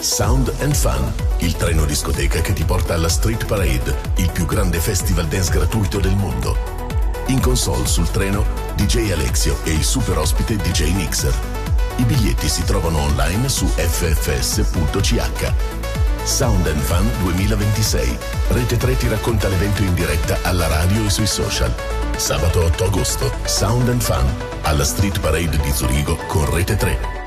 Sound and Fun, il treno discoteca che ti porta alla Street Parade, il più grande festival dance gratuito del mondo. In console sul treno DJ Alexio e il super ospite DJ Mixer. I biglietti si trovano online su ffs.ch. Sound and Fun 2026. Rete 3 ti racconta l'evento in diretta alla radio e sui social. Sabato 8 agosto, Sound and Fun alla Street Parade di Zurigo con Rete 3.